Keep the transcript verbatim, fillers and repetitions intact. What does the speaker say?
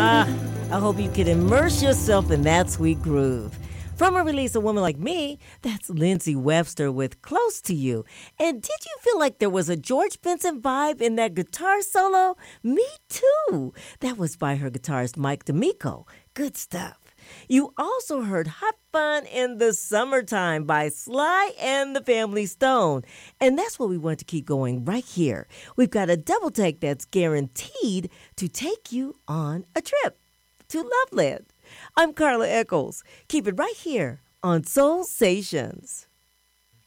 Ah, I hope you can immerse yourself in that sweet groove. From a release, A Woman Like Me, that's Lindsay Webster with Close to You. And did you feel like there was a George Benson vibe in that guitar solo? Me too. That was by her guitarist Mike D'Amico. Good stuff. You also heard Hot Fun in the Summertime by Sly and the Family Stone. And that's what we want to keep going right here. We've got a double take that's guaranteed to take you on a trip to Loveland. I'm Carla Eccles. Keep it right here on Soul Stations.